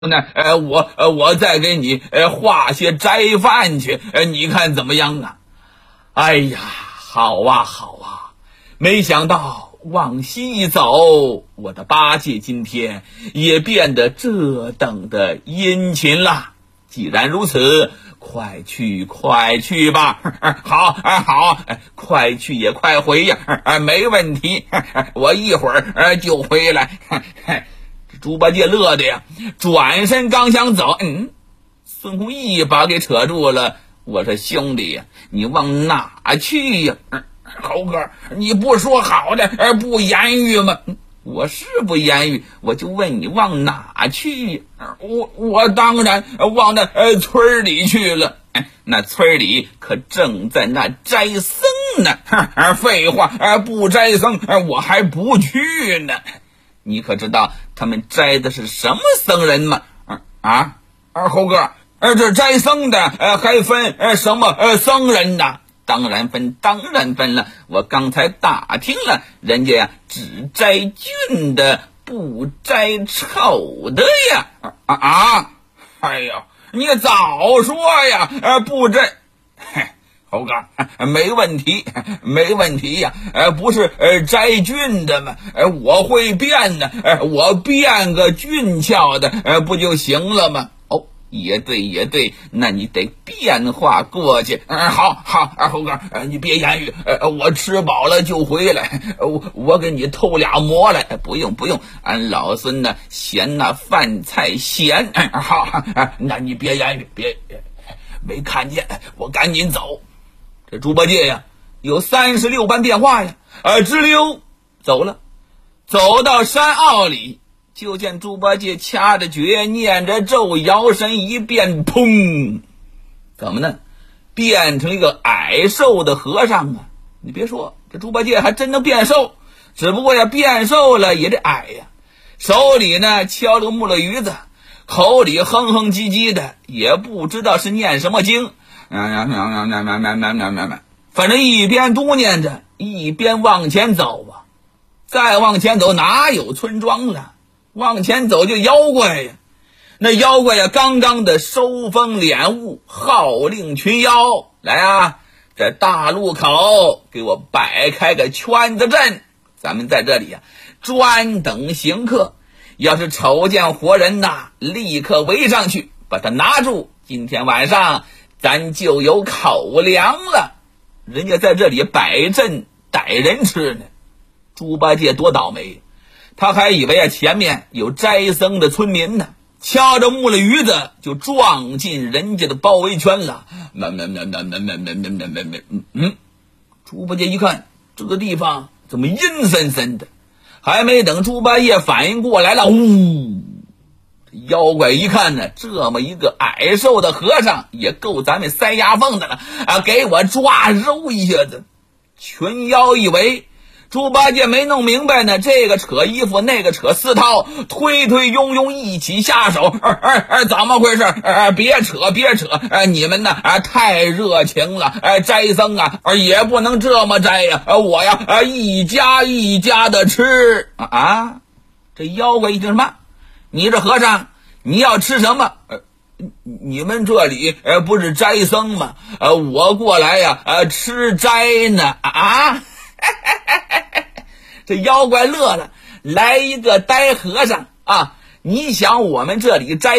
我再给你画些斋饭去，你看怎么样啊？哎呀，好啊好啊，没想到往西一走，我的八戒今天也变得这等的殷勤了。既然如此，快去吧。好，快去也快回呀，没问题，我一会儿就回来。猪八戒乐的呀，转身刚想走，孙悟空一把给扯住了。我说兄弟呀，你往哪去呀？猴哥，你不说好的不言语吗？我是不言语，我就问你往哪去呀？我当然往那村里去了。那村里可正在那斋僧呢。废话，不斋僧我还不去呢。你可知道他们斋的是什么僧人吗？猴哥，这斋僧的还分什么僧人呢？当然分了。我刚才打听了，人家呀只斋俊的，不斋丑的呀。哎呀，你早说呀！不斋，猴哥，没问题呀。不是斋俊的吗？我会变的，我变个俊俏的，不就行了吗？也对，那你得变化过去。好，猴哥，你别言语，我吃饱了就回来，我给你偷俩馍来。不用，俺老孙呢嫌那饭菜咸。好，那你别言语，别没看见，我赶紧走。这猪八戒呀有36般变化呀，直溜走了，走到山坳里。就见猪八戒掐着诀，念着咒，摇身一变，砰！怎么呢？变成一个矮瘦的和尚啊！你别说，这猪八戒还真能变瘦，只不过呀，变瘦了也得矮呀。手里呢敲了个木头鱼子，口里哼哼唧唧的，也不知道是念什么经。反正一边嘟囔着，一边往前走啊。再往前走，哪有村庄了？往前走就妖怪呀，那妖怪呀刚刚的收风敛雾，号令群妖来啊，在大路口给我摆开个圈子阵，咱们在这里呀专等行客，要是瞅见活人呐，立刻围上去把他拿住，今天晚上咱就有口粮了。人家在这里摆阵逮人吃呢。猪八戒多倒霉，他还以为前面有斋僧的村民呢，敲着木了鱼子就撞进人家的包围圈了。猪八戒一看这个地方怎么阴森森的，还没等猪八戒反应过来了，妖怪一看呢，这么一个矮瘦的和尚也够咱们塞牙缝的了给我抓揉一下子。群妖以为猪八戒没弄明白呢，这个扯衣服，那个扯丝绦，推拥拥一起下手。怎么回事？别扯，你们呢太热情了。斋僧也不能这么斋呀，我呀一家一家的吃这妖怪一听什么？你这和尚你要吃什么？你们这里不是斋僧吗？我过来呀吃斋呢。这妖怪乐了，来一个呆和尚你想我们这里斋